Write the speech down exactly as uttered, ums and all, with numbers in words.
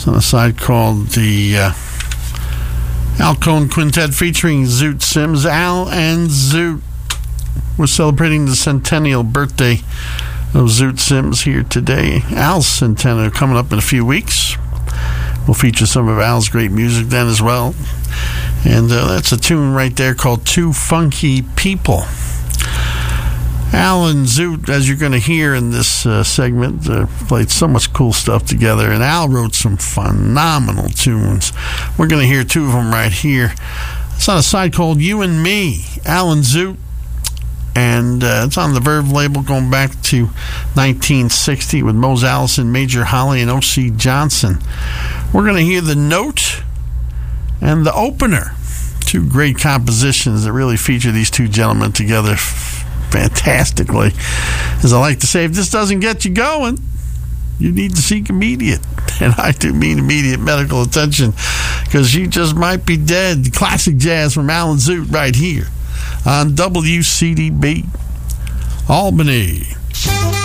It's on a side called the uh, Al Cohn Quintet featuring Zoot Sims. Al and Zoot. We're celebrating the centennial birthday of Zoot Sims here today. Al's centennial coming up in a few weeks. We'll feature some of Al's great music then as well. And uh, that's a tune right there called Two Funky People. Al and Zoot, as you're going to hear in this uh, segment, uh, played so much cool stuff together. And Al wrote some phenomenal tunes. We're going to hear two of them right here. It's on a side called You and Me, Al and Zoot. And uh, it's on the Verve label going back to nineteen sixty with Mose Allison, Major Holly, and O C Johnson. We're going to hear The Note and The Opener. Two great compositions that really feature these two gentlemen together fantastically. As I like to say, if this doesn't get you going, you need to seek immediate, and I do mean immediate medical attention, because you just might be dead. Classic jazz from Al and Zoot right here on W C D B Albany.